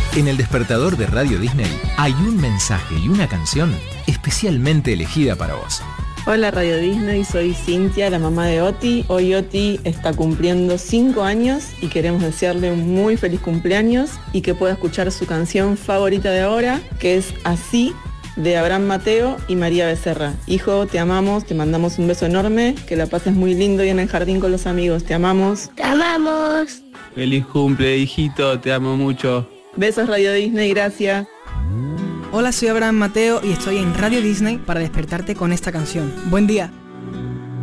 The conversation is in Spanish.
En el despertador de Radio Disney hay un mensaje y una canción especialmente elegida para vos. Hola Radio Disney, soy Cintia, la mamá de Oti. Hoy Oti está cumpliendo 5 años y queremos desearle un muy feliz cumpleaños y que pueda escuchar su canción favorita de ahora, que es Así, de Abraham Mateo y María Becerra. Hijo, te amamos, te mandamos un beso enorme, que la pases muy lindo y en el jardín con los amigos. Te amamos. ¡Te amamos! Feliz cumple, hijito, te amo mucho. Besos Radio Disney, gracias. Hola, soy Abraham Mateo y estoy en Radio Disney para despertarte con esta canción. Buen día.